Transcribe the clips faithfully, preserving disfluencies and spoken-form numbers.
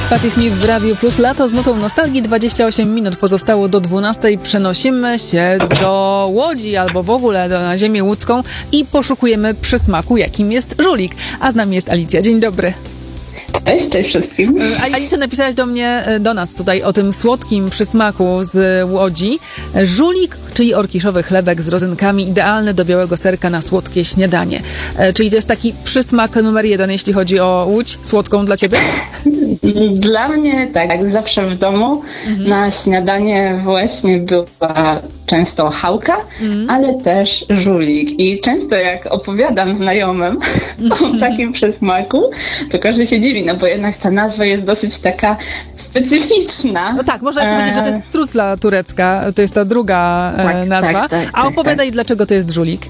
Patti Smith w Radiu Plus. Lato z nutą nostalgii. dwadzieścia osiem minut pozostało do dwunastej. Przenosimy się do Łodzi albo w ogóle do, na ziemię łódzką i poszukujemy przysmaku, jakim jest żulik. A z nami jest Alicja. Dzień dobry. Cześć, cześć wszystkim. Alicja, napisałaś do mnie, do nas tutaj o tym słodkim przysmaku z Łodzi. Żulik, czyli orkiszowy chlebek z rodzynkami, idealny do białego serka na słodkie śniadanie. Czyli to jest taki przysmak numer jeden, jeśli chodzi o Łódź, słodką dla ciebie? Dla mnie tak, jak zawsze w domu mhm. na śniadanie właśnie była często chałka, mhm. ale też żulik. I często jak opowiadam znajomym mhm. o takim przysmaku, to każdy się dziwi, no bo jednak ta nazwa jest dosyć taka specyficzna. No tak, można jeszcze powiedzieć, że to jest trutla turecka, to jest ta druga tak, nazwa. Tak, tak, A opowiadaj, tak. dlaczego to jest żulik?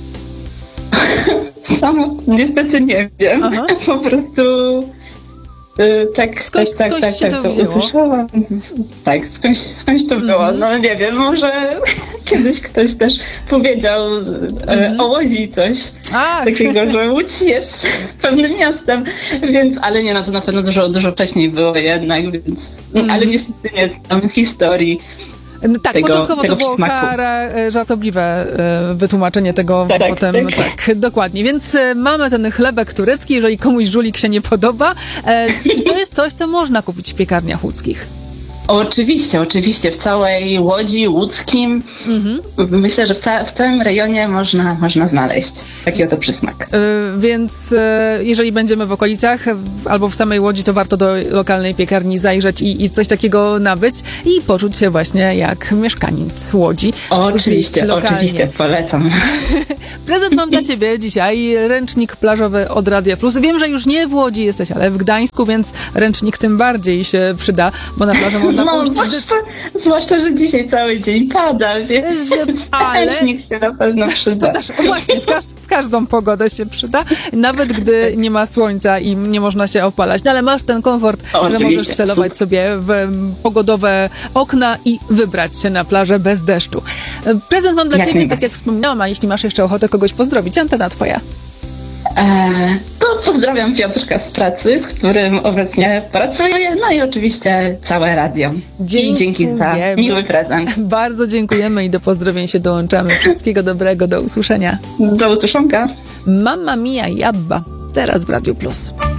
Sama niestety nie wiem. Aha. Po prostu Yy, tak, skądś, tak, skądś tak, się tak, to to wzięło? Usłyszałam. Tak, skądś, skądś to było. Mm-hmm. No nie wiem, może kiedyś ktoś też powiedział mm-hmm. o Łodzi coś Ach. takiego, że Łódź jest pewnym miastem, więc, ale nie, no to na pewno dużo, dużo wcześniej było jednak, więc, mm-hmm. ale niestety nie znam historii. Tak, tego, początkowo tego to było kara, żartobliwe wytłumaczenie tego tak, potem. Tak. tak, dokładnie. Więc mamy ten chlebek turecki, jeżeli komuś żulik się nie podoba. I to jest coś, co można kupić w piekarniach łódzkich. Oczywiście, oczywiście. W całej Łodzi, Łódzkim. Mhm. Myślę, że w, ca- w całym rejonie można, można znaleźć taki oto przysmak. Yy, więc yy, jeżeli będziemy w okolicach albo w samej Łodzi, to warto do lokalnej piekarni zajrzeć i, i coś takiego nabyć i poczuć się właśnie jak mieszkaniec Łodzi. Oczywiście, oczywiście, polecam. Prezent mam dla ciebie dzisiaj. Ręcznik plażowy od Radia Plus. Wiem, że już nie w Łodzi jesteś, ale w Gdańsku, więc ręcznik tym bardziej się przyda, bo na plaży można No, zwłaszcza, zwłaszcza, że dzisiaj cały dzień pada, więc ale... ręcznik się na pewno przyda. To też, właśnie, w, każ- w każdą pogodę się przyda, nawet gdy tak. nie ma słońca i nie można się opalać. No ale masz ten komfort, o, że możesz celować sobie w pogodowe okna i wybrać się na plażę bez deszczu. Prezent mam dla jak ciebie, tak jak wspominałam, a jeśli masz jeszcze ochotę kogoś pozdrowić, antena twoja. Eee, to pozdrawiam Piotrka z pracy, z którym obecnie pracuję, no i oczywiście całe radio. I dzięki za miły prezent. Bardzo dziękujemy i do pozdrowień się dołączamy. Wszystkiego dobrego, do usłyszenia. Do usłyszonka. Mamma Mia i Abba, teraz w Radiu Plus.